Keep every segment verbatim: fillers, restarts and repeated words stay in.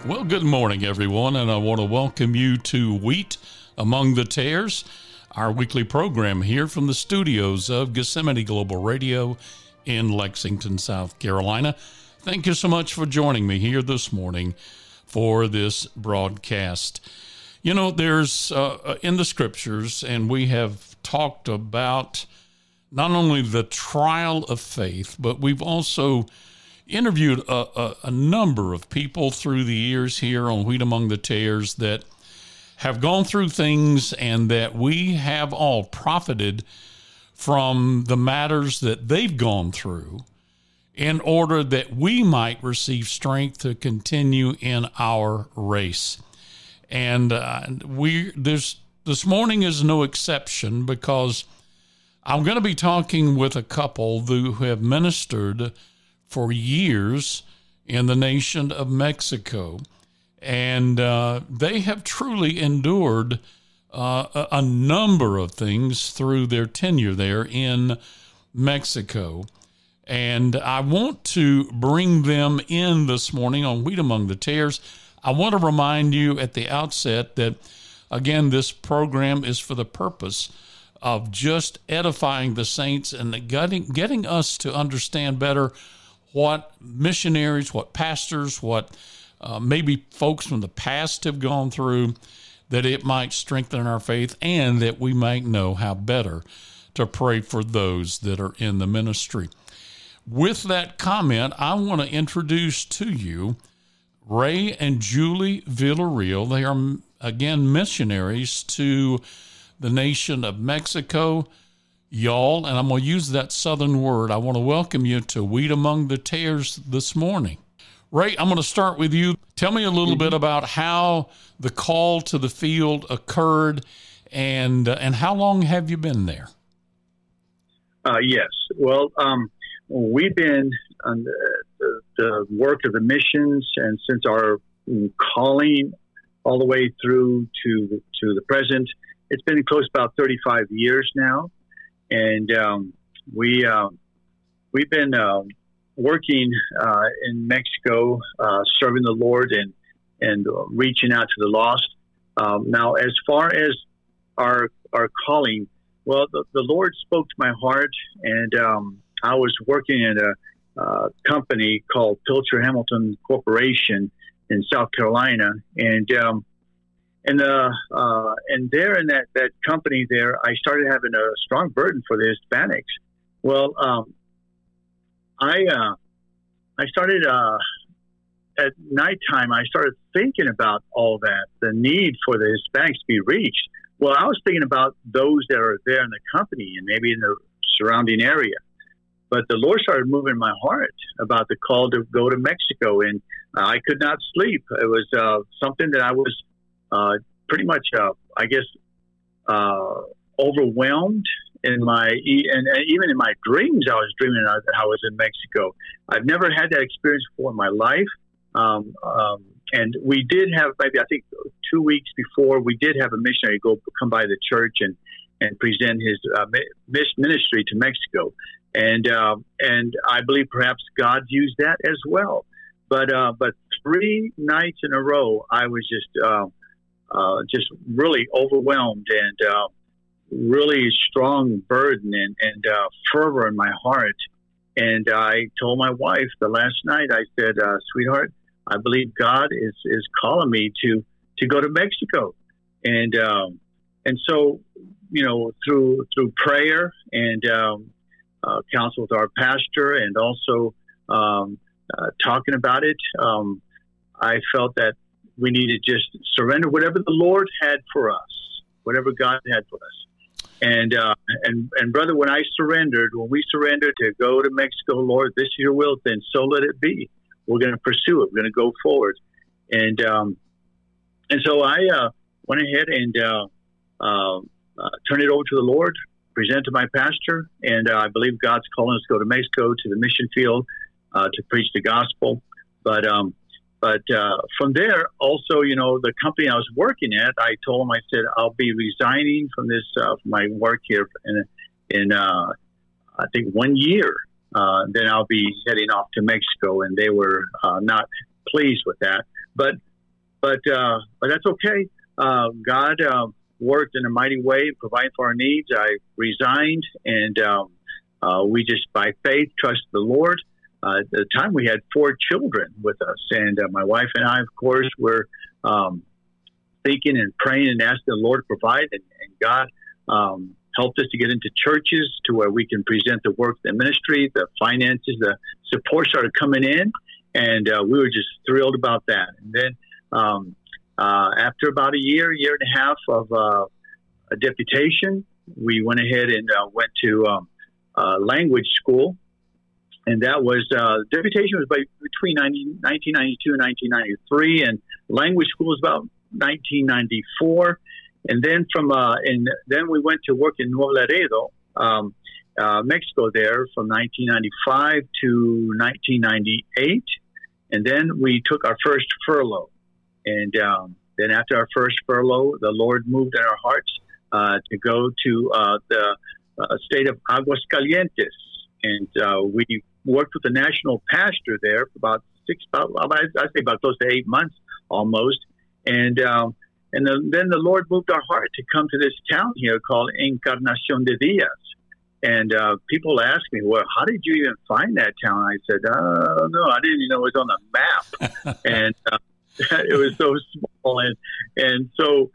Well, good morning, everyone, and I want to welcome you to Wheat Among the Tares, our weekly program here from the studios of Gethsemane Global Radio in Lexington, South Carolina. Thank you so much for joining me here this morning for this broadcast. You know, there's uh, in the scriptures, and we have talked about not only the trial of faith, but we've also interviewed a, a, a number of people through the years here on Wheat Among the Tares that have gone through things and that we have all profited from the matters that they've gone through in order that we might receive strength to continue in our race. And uh, we there's this morning is no exception, because I'm going to be talking with a couple who have ministered for years in the nation of Mexico. And uh, they have truly endured uh, a, a number of things through their tenure there in Mexico. And I want to bring them in this morning on Wheat Among the Tares. I want to remind you at the outset that, again, this program is for the purpose of just edifying the saints and getting, getting us to understand better what missionaries, what pastors, what uh, maybe folks from the past have gone through, that it might strengthen our faith and that we might know how better to pray for those that are in the ministry. With that comment, I want to introduce to you Ray and Julie Villarreal. They are, again, missionaries to the nation of Mexico. Y'all, and I'm going to use that southern word, I want to welcome you to Wheat Among the Tares this morning. Ray, I'm going to start with you. Tell me a little mm-hmm. bit about how the call to the field occurred, and uh, and how long have you been there? Uh, yes. Well, um, we've been on the, the work of the missions, and since our calling all the way through to, to the present, it's been close to about thirty-five years now. And um, we, uh, we've been uh, working uh, in Mexico, uh, serving the Lord and, and reaching out to the lost. Um, now, as far as our our calling, well, the, the Lord spoke to my heart, and um, I was working at a uh, company called Pilcher Hamilton Corporation in South Carolina. And um And uh, uh, and there in that, that company there, I started having a strong burden for the Hispanics. Well, um, I uh, I started uh, at nighttime. I started thinking about all that, the need for the Hispanics to be reached. Well, I was thinking about those that are there in the company and maybe in the surrounding area. But the Lord started moving my heart about the call to go to Mexico, and uh, I could not sleep. It was uh, something that I was Uh, pretty much, uh, I guess, uh, overwhelmed in my, and even in my dreams, I was dreaming that I was in Mexico. I've never had that experience before in my life. Um, um, and we did have, maybe I think two weeks before, we did have a missionary go come by the church and, and present his uh, ministry to Mexico. And, uh, and I believe perhaps God used that as well. But, uh, but three nights in a row, I was just, uh, Uh, just really overwhelmed and uh, really strong burden and, and uh, fervor in my heart. And I told my wife the last night, I said, uh, sweetheart, I believe God is, is calling me to, to go to Mexico. And um, and so, you know, through through prayer and um, uh, counsel with our pastor and also um, uh, talking about it, um, I felt that we need to just surrender whatever the Lord had for us, whatever God had for us. And, uh, and, and brother, when I surrendered, when we surrendered to go to Mexico, Lord, this is your will, then so let it be. We're going to pursue it. We're going to go forward. And, um, and so I, uh, went ahead and, uh, uh, uh, turned it over to the Lord, presented to my pastor. And uh, I believe God's calling us to go to Mexico, to the mission field, uh, to preach the gospel. But, um, But uh, from there, also, you know, the company I was working at, I told them, I said, I'll be resigning from this, uh, from my work here in, in uh, I think, one year. Uh, then I'll be heading off to Mexico. And they were uh, not pleased with that. But but uh, but that's okay. Uh, God uh, worked in a mighty way, providing for our needs. I resigned, and um, uh, we just by faith trusted the Lord. Uh, at the time, we had four children with us, and uh, my wife and I, of course, were um, thinking and praying and asking the Lord to provide, and, and God um, helped us to get into churches to where we can present the work, the ministry, the finances, the support started coming in, and uh, we were just thrilled about that. And then um, uh, after about a year, year and a half of uh, a deputation, we went ahead and uh, went to um, uh, language school. And that was, uh, deputation was by, between nineteen ninety-two and nineteen ninety-three, and language school was about nineteen ninety-four. And then from, uh, and then we went to work in Nuevo Laredo, um, uh, Mexico there from nineteen ninety-five to nineteen ninety-eight. And then we took our first furlough. And um, then after our first furlough, the Lord moved in our hearts uh, to go to uh, the uh, state of Aguascalientes. And uh, we worked with the national pastor there for about six, about, I'd say about close to eight months almost. And um, and the, then the Lord moved our heart to come to this town here called Encarnación de Díaz. And uh, people ask me, well, how did you even find that town? I said, oh, no, I didn't even know it was on the map. and uh, it was so small. And, and so,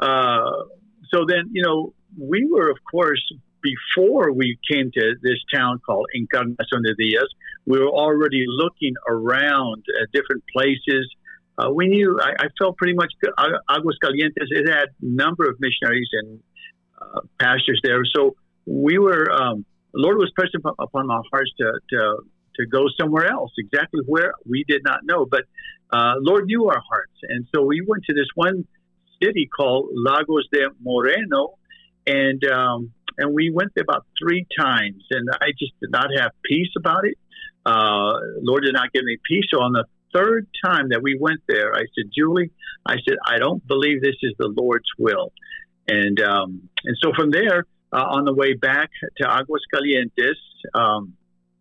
uh, so then, you know, we were, of course, before we came to this town called Encarnación de Díaz, we were already looking around at different places. Uh, we knew, I, I felt pretty much good. Aguascalientes, it had a number of missionaries and uh, pastors there. So we were, um, the Lord was pressing upon our hearts to, to, to go somewhere else. Exactly where, we did not know. But uh, Lord knew our hearts. And so we went to this one city called Lagos de Moreno, and um, and we went there about three times, and I just did not have peace about it. Uh, Lord did not give me peace. So on the third time that we went there, I said, Julie, I said, I don't believe this is the Lord's will. And um, and so from there, uh, on the way back to Aguascalientes, um,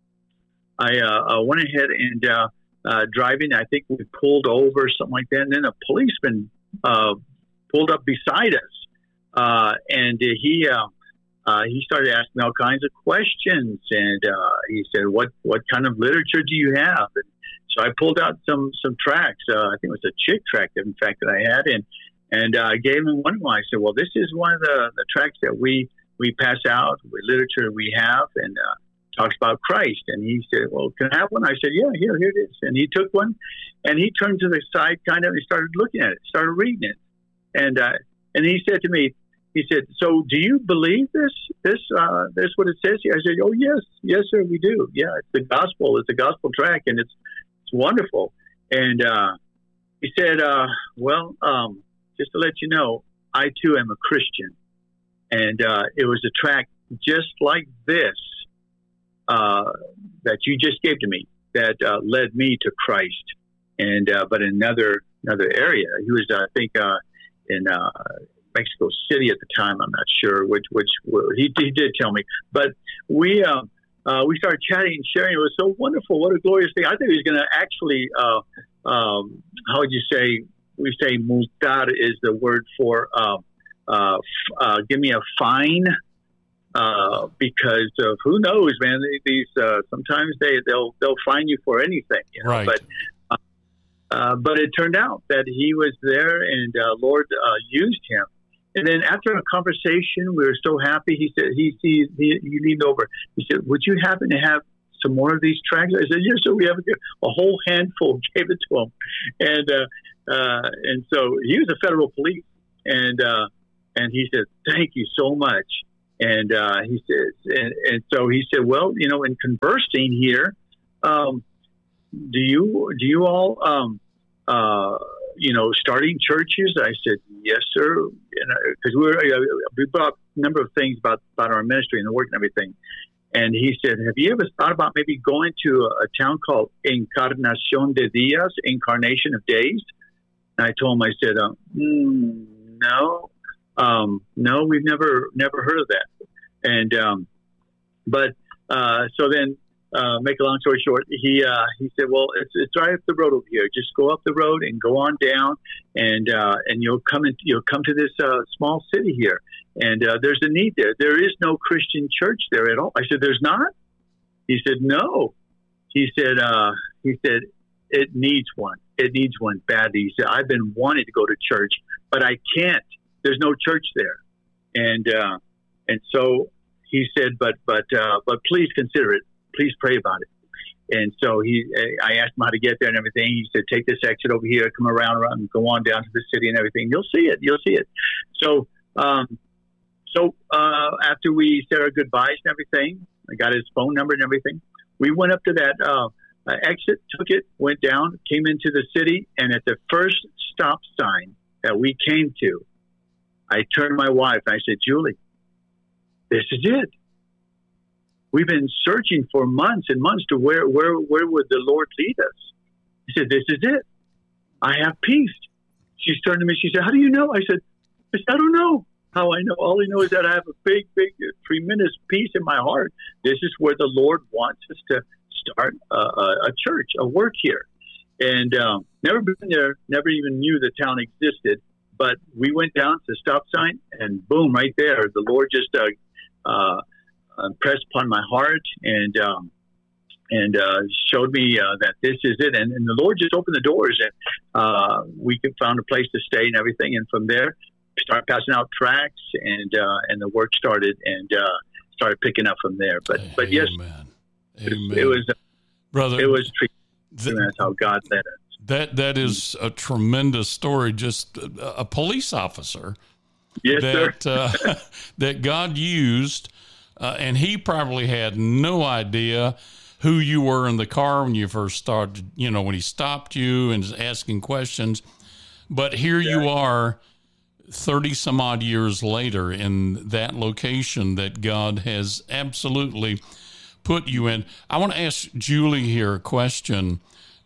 I uh, went ahead and uh, uh, driving, I think we pulled over, something like that, and then a policeman uh, pulled up beside us. Uh, and he uh, uh, he started asking all kinds of questions, and uh, he said, "What what kind of literature do you have?" And so I pulled out some some tracts. Uh, I think it was a chick tract, in fact, that I had, and and uh, I gave him one of them. I said, "Well, this is one of the, the tracts that we we pass out with literature we have, and uh, talks about Christ." And he said, "Well, can I have one?" I said, "Yeah, here here it is." And he took one, and he turned to the side, kind of, and he started looking at it, started reading it, and uh, and he said to me. He said, "So, do you believe this? This, uh, this what it says here?" I said, "Oh, yes, yes, sir, we do. Yeah, it's the gospel. It's a gospel tract, and it's it's wonderful." And uh, he said, uh, "Well, um, just to let you know, I too am a Christian, and uh, it was a tract just like this uh, that you just gave to me that uh, led me to Christ, and uh, but in another another area. He was, uh, I think, uh, in." Uh, Mexico City at the time. I'm not sure which, which, he, he did tell me, but we, um, uh, we started chatting and sharing. It was so wonderful. What a glorious thing. I think he was going to actually, uh, um, how would you say, we say multar is the word for, uh, uh, uh, give me a fine, uh, because of who knows, man, these, uh, sometimes they, they'll, they'll fine you for anything, you know? Right. But, uh, uh, but it turned out that he was there, and, uh, Lord, uh, used him. And then after a conversation, we were so happy. He said, he, he, he, he leaned over. He said, "Would you happen to have some more of these tracts?" I said, "Yes, sir, we have a, a whole handful." Gave it to him. And, uh, uh, and so he was a federal police. And, uh, and he said, "Thank you so much." And, uh, he said, and, and so he said, "Well, you know, in conversing here, um, do you, do you all, um, uh, you know, starting churches?" I said, "Yes, sir." Because we were, we brought up a number of things about, about our ministry and the work and everything. And he said, "Have you ever thought about maybe going to a, a town called Encarnación de Díaz, Incarnation of Days?" And I told him, I said, um, mm, no, um, no, we've never, never heard of that. And, um, but, uh, so then uh, make a long story short, he uh, he said, "Well, it's, it's right up the road over here. Just go up the road and go on down, and uh, and you'll come in, you'll come to this uh, small city here, and uh, there's a need there. There is no Christian church there at all." I said, "There's not?" He said, "No." He said, uh, "He said it needs one. It needs one badly." He said, "I've been wanting to go to church, but I can't. There's no church there." And uh, and so he said, "But but uh, but please consider it. Please pray about it." And so he, I asked him how to get there and everything. He said, "Take this exit over here, come around, around, and go on down to the city and everything. You'll see it. You'll see it." So, um, so uh, after we said our goodbyes and everything, I got his phone number and everything. We went up to that uh, uh, exit, took it, went down, came into the city, and at the first stop sign that we came to, I turned to my wife and I said, "Julie, this is it. We've been searching for months and months to where, where, where would the Lord lead us?" He said, "This is it. I have peace." She turned to me. She said, "How do you know?" I said, I said, "I don't know how I know. All I know is that I have a big, big, tremendous peace in my heart. This is where the Lord wants us to start a, a, a church, a work here." And um, never been there, never even knew the town existed. But we went down to the stop sign, and boom, right there, the Lord just uh, uh, impressed upon my heart and um, and uh, showed me uh, that this is it. And, and the Lord just opened the doors, and uh, we could found a place to stay and everything. And from there, started passing out tracts, and uh, and the work started and uh, started picking up from there. But Amen. but yes, Amen. It, it was brother. It was th- that's how God led us. That that is a tremendous story. Just a, a police officer yes, that sir. uh, that God used, uh, and he probably had no idea who you were in the car when you first started. You know, when he stopped you and was asking questions. But here yeah. you are, thirty some odd years later, in that location that God has absolutely put you in. I want to ask Julie here a question.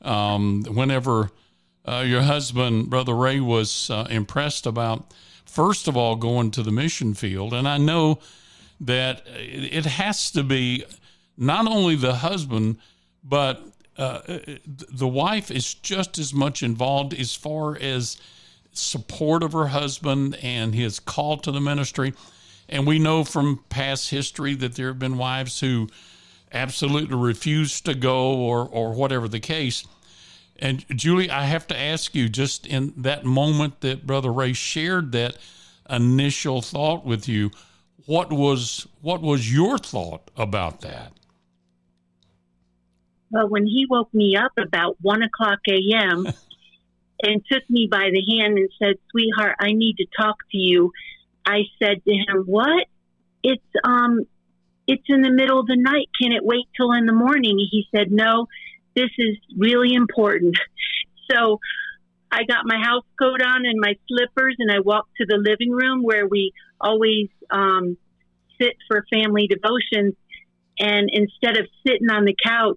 Um, whenever uh, your husband, Brother Ray, was uh, impressed about, first of all, going to the mission field, and I know that it has to be not only the husband, but uh, the wife is just as much involved as far as support of her husband and his call to the ministry. And we know from past history that there have been wives who absolutely refused to go, or or whatever the case. And Julie, I have to ask you, just in that moment that Brother Ray shared that initial thought with you, what was what was your thought about that? Well, when he woke me up about one o'clock a.m. and took me by the hand and said, "Sweetheart, I need to talk to you," I said to him, "What? It's um, it's in the middle of the night. Can it wait till in the morning?" He said, "No, this is really important." So I got my house coat on and my slippers, and I walked to the living room where we always um, sit for family devotions. And instead of sitting on the couch,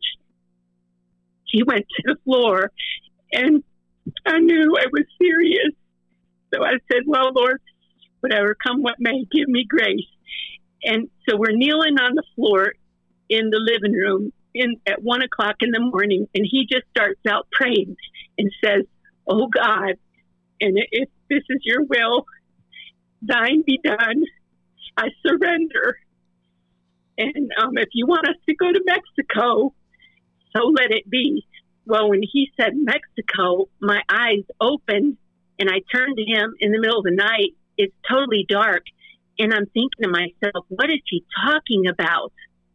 he went to the floor, and I knew I was serious. So I said, "Well, Lord, whatever, come what may, give me grace." And so we're kneeling on the floor in the living room in at one o'clock in the morning, and he just starts out praying and says, "Oh God, and if this is your will, thine be done. I surrender. And um, if you want us to go to Mexico, so let it be." Well, when he said Mexico, my eyes opened, and I turned to him in the middle of the night. It's totally dark, and I'm thinking to myself, what is he talking about?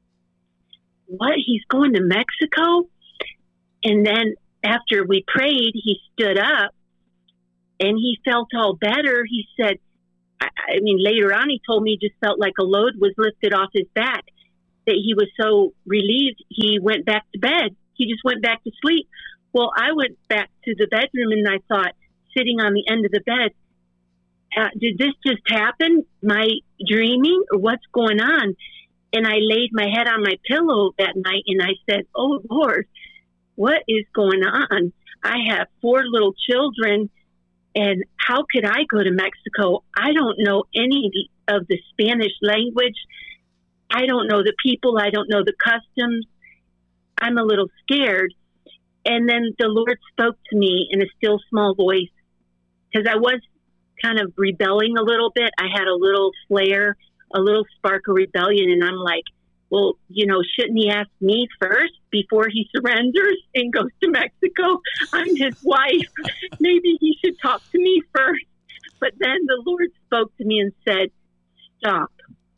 What? He's going to Mexico? And then after we prayed, he stood up, and he felt all better. He said, I, I mean, later on, he told me he just felt like a load was lifted off his back, that he was so relieved, he went back to bed. He just went back to sleep. Well, I went back to the bedroom, and I thought, sitting on the end of the bed, uh, did this just happen? Am I dreaming, or what's going on? And I laid my head on my pillow that night, and I said, "Oh, Lord, what is going on? I have four little children, and how could I go to Mexico? I don't know any of the Spanish language. I don't know the people. I don't know the customs. I'm a little scared. And then the Lord spoke to me in a still small voice, because I was kind of rebelling a little bit. I had a little flare, a little spark of rebellion. And I'm like, well, you know, shouldn't he ask me first before he surrenders and goes to Mexico? I'm his wife. Maybe he should talk to me first. But then the Lord spoke to me and said, stop.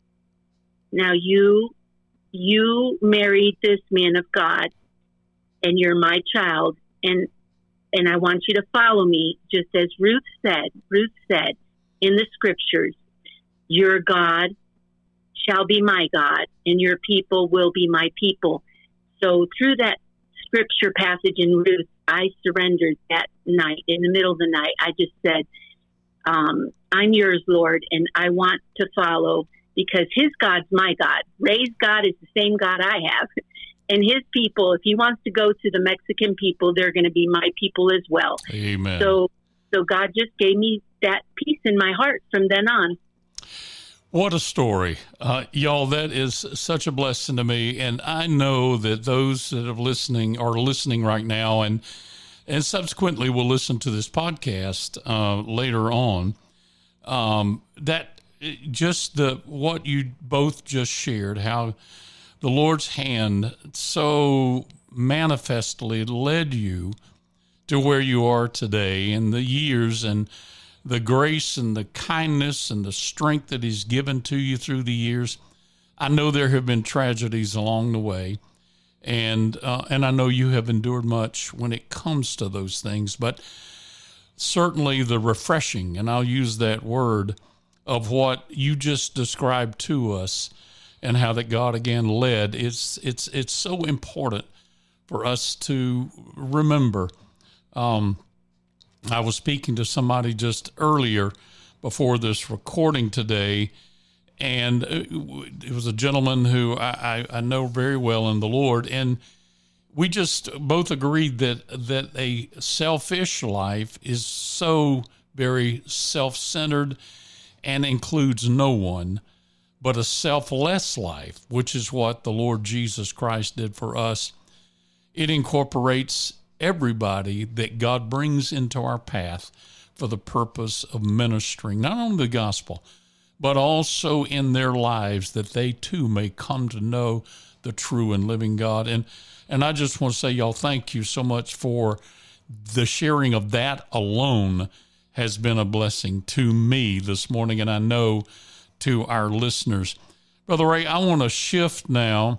Now you, you married this man of God, and you're my child. And, and I want you to follow me, just as Ruth said, Ruth said in the scriptures, your God shall be my God, and your people will be my people. So through that scripture passage in Ruth, I surrendered that night. In the middle of the night, I just said, um, I'm yours, Lord, and I want to follow, because his God's my God. Ray's God is the same God I have. And his people, if he wants to go to the Mexican people, they're going to be my people as well. Amen. So, so God just gave me that peace in my heart from then on. What a story. Uh, y'all, that is such a blessing to me. And I know that those that are listening are listening right now and and subsequently will listen to this podcast uh, later on. Um, that just the what you both just shared, how the Lord's hand so manifestly led you to where you are today, and the years and the grace and the kindness and the strength that he's given to you through the years. I know there have been tragedies along the way, and uh, and I know you have endured much when it comes to those things, but certainly the refreshing, and I'll use that word, of what you just described to us and how that God again led, it's, it's, it's so important for us to remember. Um, I was speaking to somebody just earlier before this recording today, and it was a gentleman who I, I, I know very well in the Lord, and we just both agreed that that a selfish life is so very self-centered and includes no one, but a selfless life, which is what the Lord Jesus Christ did for us. It incorporates everybody that God brings into our path for the purpose of ministering, not only the gospel, but also in their lives, that they too may come to know the true and living God. And and I just want to say, y'all, thank you so much for the sharing of that alone has been a blessing to me this morning, and I know to our listeners. Brother Ray, I want to shift now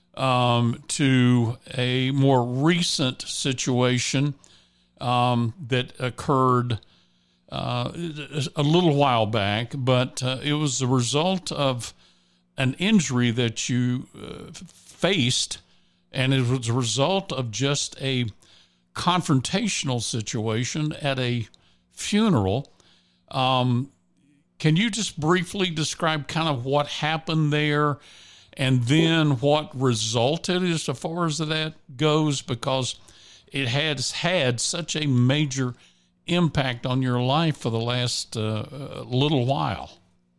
um, to a more recent situation um, that occurred uh, a little while back, but uh, it was the result of an injury that you uh, faced, and it was a result of just a confrontational situation at a funeral. Um, can you just briefly describe kind of what happened there, and then what resulted as far as that goes, because it has had such a major impact on your life for the last uh, little while?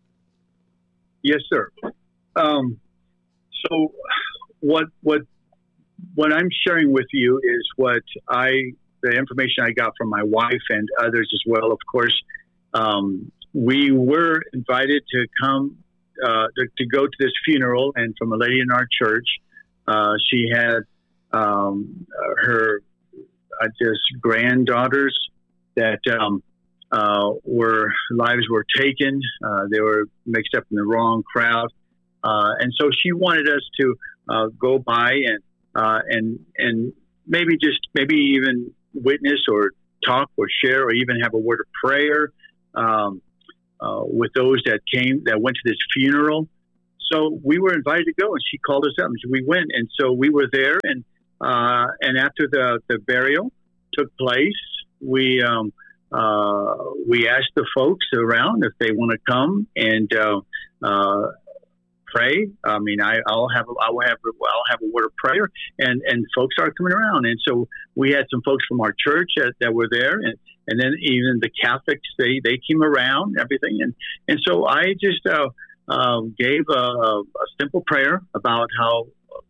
Yes, sir. Um, so what what what I'm sharing with you is what I the information I got from my wife and others as well. Of course, um, we were invited to come uh, to, to go to this funeral, and from a lady in our church. Uh, she had um, her uh, just granddaughters that um, uh, were lives were taken. Uh, they were mixed up in the wrong crowd, uh, and so she wanted us to uh, go by and uh, and and maybe just maybe even witness or talk or share or even have a word of prayer um, uh, with those that came that went to this funeral. So we were invited to go, and she called us up, and so we went, and so we were there, and uh, and after the, the burial took place, we um, uh, we asked the folks around if they want to come and uh, uh, pray. I mean, I, I'll have I will have I'll have a word of prayer, and, and folks started coming around, and so we had some folks from our church that, that were there, and, and then even the Catholics they, they came around, everything, and and so I just uh, uh, gave a, a simple prayer about how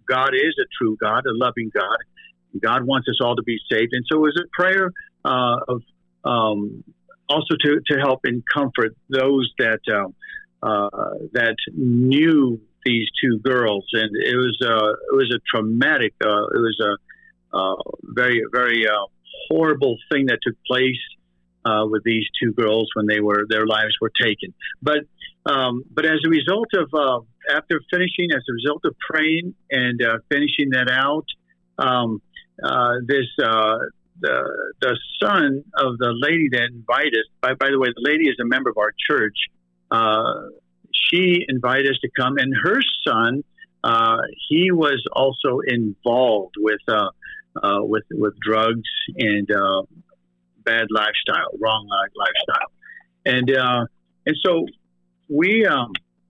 God is a true God, a loving God. God wants us all to be saved. And so it was a prayer uh, of um, also to, to help and comfort those that uh, uh, that knew these two girls. And it was uh, it was a traumatic, uh, it was a uh, very, very uh, horrible thing that took place uh, with these two girls when they were their lives were taken. But um, but as a result of uh, after finishing, as a result of praying and uh, finishing that out, um, uh, this uh, the the son of the lady that invited us. By, by the way, the lady is a member of our church. Uh, she invited us to come, and her son, uh, he was also involved with uh, uh, with with drugs and uh, bad lifestyle, wrong lifestyle, and uh, and so we. Um,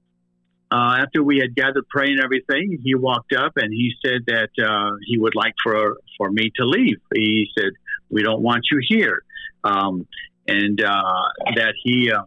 Uh, after we had gathered praying and everything, he walked up and he said that uh, he would like for for me to leave. He said, "We don't want you here," um, and uh, that he uh,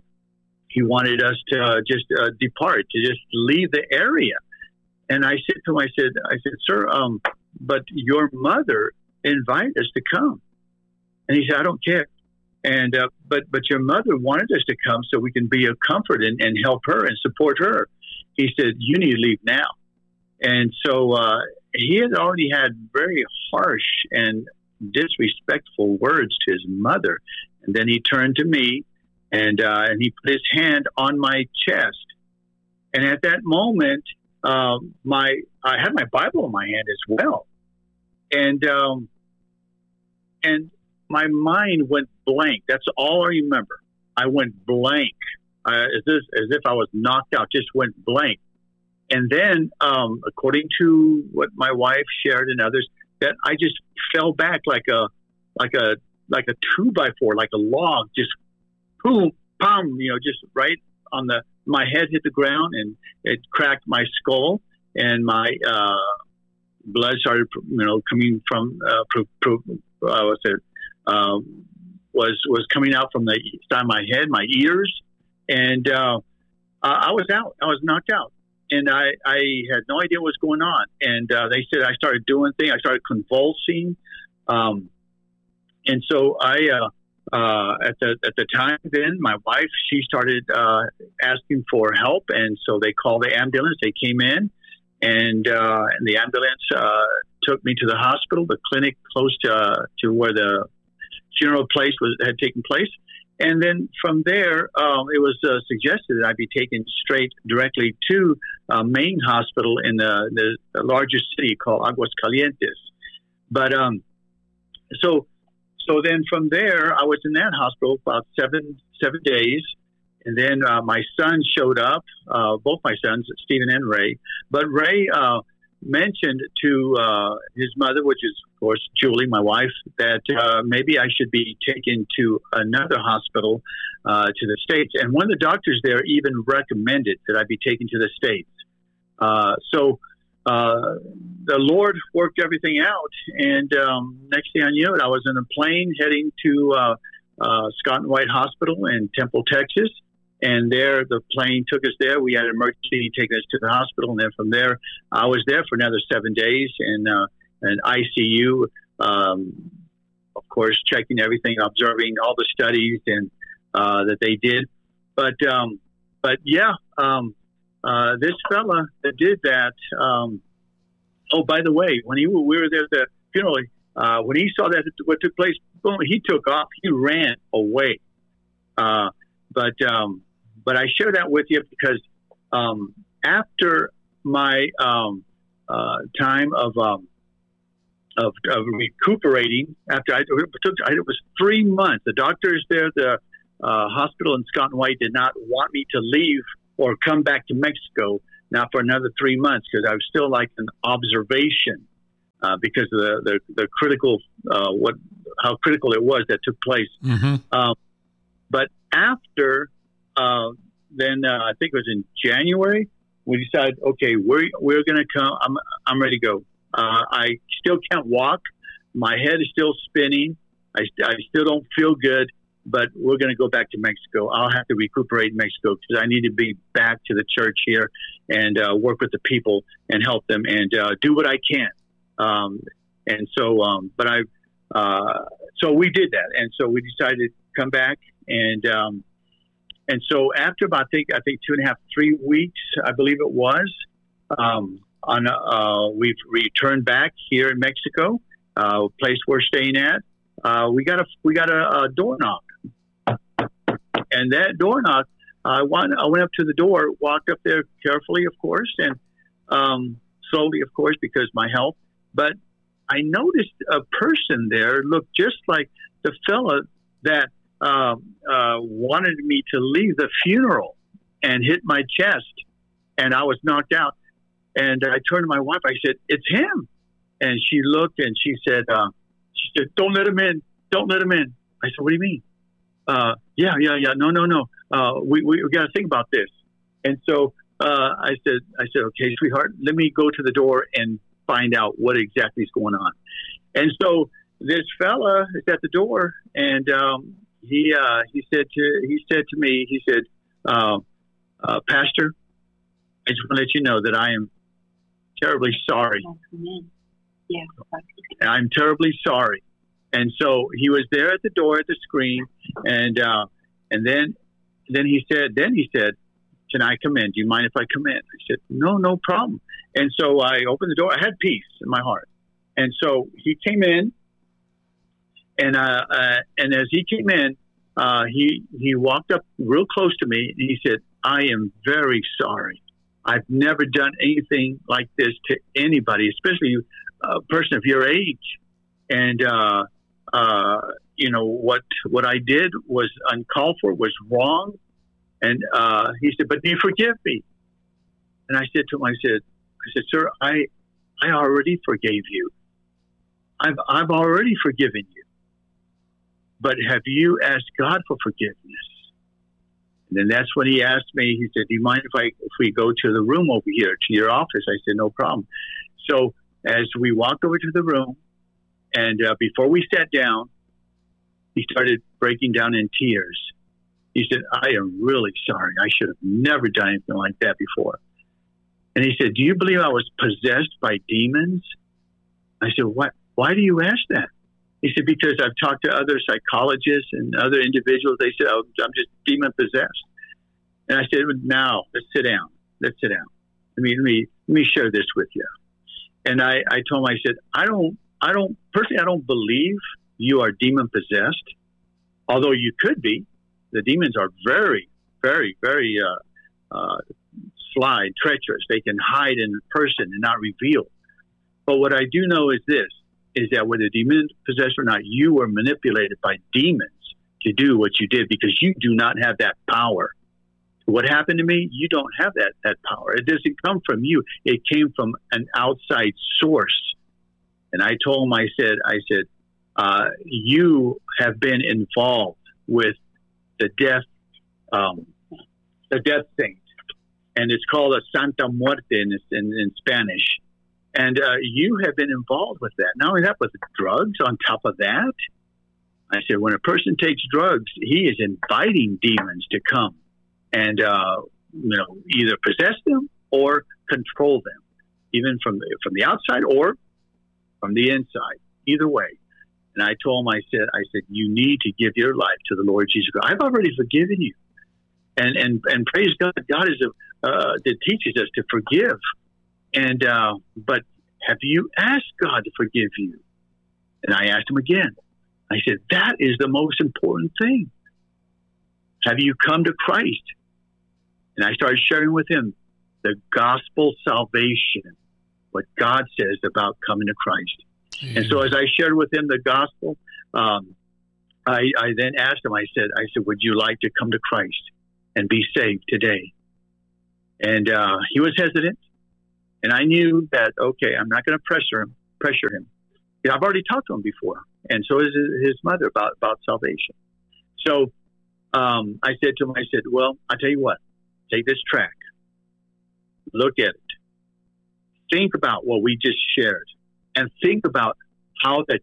he wanted us to uh, just uh, depart, to just leave the area. And I said to him, "I said, I said, sir, um, but your mother invited us to come." And he said, "I don't care." And uh, but but your mother wanted us to come so we can be a comfort and, and help her and support her. He said, "You need to leave now." And so uh, he had already had very harsh and disrespectful words to his mother. And then he turned to me and uh, and he put his hand on my chest. And at that moment, uh, my I had my Bible in my hand as well, and um, and. my mind went blank. That's all I remember. I went blank, uh, as, if, as if I was knocked out, just went blank. And then, um, according to what my wife shared and others, that I just fell back like a, like a, like a two by four, like a log, just boom, pum, you know, just right on the, my head hit the ground and it cracked my skull and my, uh, blood started, you know, coming from, uh, pro, pro, uh, what's it? Um, was was coming out from the side of my head, my ears, and uh, I was out. I was knocked out, and I, I had no idea what was going on. And uh, they said I started doing things. I started convulsing, um, and so I uh, uh, at the at the time then my wife she started uh, asking for help, and so they called the ambulance. They came in, and uh, and the ambulance uh, took me to the hospital, the clinic close to uh, to where the funeral place was had taken place, and then from there um, it was uh, suggested that I be taken straight directly to uh, main hospital in the, the, the largest city called Aguascalientes. But um, so so then from there I was in that hospital about seven seven days, and then uh, my son showed up, uh, both my sons, Stephen and Ray. But Ray uh, mentioned to uh, his mother, which is of course Julie, my wife, that uh, maybe I should be taken to another hospital uh, to the States. And one of the doctors there even recommended that I be taken to the States. Uh, so uh, the Lord worked everything out, and um, next thing I knew it, I was in a plane heading to uh, uh, Scott and White Hospital in Temple, Texas. And there, the plane took us there. We had an emergency taking us to the hospital. And then from there, I was there for another seven days in uh, an I C U, um, of course, checking everything, observing all the studies and uh, that they did. But, um, but yeah, um, uh, this fella that did that, um, oh, by the way, when he, we were there at the funeral, uh, when he saw that what took place, boom, he took off. He ran away. Uh, but um, But I share that with you because um, after my um, uh, time of, um, of of recuperating, after I it took, it was three months. The doctors there, the uh, hospital in Scott and White, did not want me to leave or come back to Mexico now for another three months because I was still like an observation uh, because of the the, the critical uh, what how critical it was that took place. Mm-hmm. Um, but after Uh, then uh, I think it was in January, we decided, okay, we're, we're going to come. I'm, I'm ready to go. Uh, I still can't walk. My head is still spinning. I, I still don't feel good. but we're going to go back to Mexico. I'll have to recuperate in Mexico because I need to be back to the church here and uh, work with the people and help them and uh, do what I can. Um, and so, um, but I, uh, so we did that. And so we decided to come back. And, um, and so after about, I think, I think two and a half, three weeks, I believe it was, um, on, uh, we've returned back here in Mexico, uh, place we're staying at. Uh, we got a, we got a, a door knock. And that door knock, I went, I went up to the door, walked up there carefully, of course, and um, slowly, of course, because my health. But I noticed a person there looked just like the fella that uh, uh, wanted me to leave the funeral and hit my chest, and I was knocked out. And I turned to my wife. I said, "It's him." And she looked and she said, uh, "She said, don't let him in. Don't let him in." I said, "What do you mean?" Uh, yeah, yeah, yeah. No, no, no. Uh, we, we, we got to think about this. And so, uh, I said, I said, "Okay, sweetheart, let me go to the door and find out what exactly is going on." And so this fella is at the door and, um, he, uh, he said to, he said to me, he said, uh, uh, "Pastor, I just want to let you know that I am terribly sorry." Yeah. "I'm terribly sorry." And so he was there at the door at the screen, and uh, and then then he said, then he said, "Can I come in? Do you mind if I come in?" I said, "No, no problem." And so I opened the door. I had peace in my heart, and so he came in, and uh, uh, and as he came in, uh, he he walked up real close to me, and he said, "I am very sorry. I've never done anything like this to anybody, especially a person of your age, and." Uh, Uh, you know, what, what I did was uncalled for, was wrong. And, uh, he said, "But do you forgive me?" And I said to him, I said, I said, "Sir, I, I already forgave you. I've, I've already forgiven you. But have you asked God for forgiveness?" And then that's when he asked me, he said, "Do you mind if I, if we go to the room over here, to your office?" I said, "No problem." So as we walked over to the room, and uh, before we sat down, he started breaking down in tears. He said, "I am really sorry. I should have never done anything like that before." And he said, "Do you believe I was possessed by demons?" I said, "What? Why do you ask that?" He said, "Because I've talked to other psychologists and other individuals. They said, oh, I'm just demon possessed." And I said, "Now, let's sit down. Let's sit down. Let me, let me, let me share this with you." And I, I told him, I said, I don't, I don't, personally, I don't believe you are demon possessed, although you could be. The demons are very, very, very uh, uh, sly, treacherous. They can hide in a person and not reveal. But what I do know is this, is that whether demon possessed or not, you were manipulated by demons to do what you did because you do not have that power. What happened to me, you don't have that, that power. It doesn't come from you. It came from an outside source. And I told him, I said, I said, uh, you have been involved with the death, um, the death saint, and it's called a Santa Muerte in, in, in Spanish. And uh, you have been involved with that. Not only that, but the drugs on top of that. I said, when a person takes drugs, he is inviting demons to come and uh, you know, either possess them or control them, even from the, from the outside or from the inside, either way. And I told him, I said, I said, you need to give your life to the Lord Jesus Christ. I've already forgiven you. And, and, and praise God, God is a, uh, that teaches us to forgive. And, uh, but have you asked God to forgive you? And I asked him again. I said, that is the most important thing. Have you come to Christ? And I started sharing with him the gospel salvation, what God says about coming to Christ. Mm-hmm. And so as I shared with him the gospel, um, I, I then asked him, I said, I said, would you like to come to Christ and be saved today? And uh, he was hesitant. And I knew that, okay, I'm not going to pressure him, pressure him. Yeah, I've already talked to him before. And so is his mother about, about salvation. So um, I said to him, I said, well, I'll tell you what, take this track, look at it, think about what we just shared, and think about how that